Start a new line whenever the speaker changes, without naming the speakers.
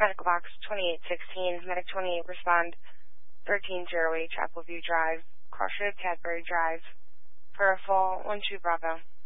Medical Box 2816, Medic 28, respond 1308, Chapel View Drive, Cross Road, Cadbury Drive, for a full 12 Bravo.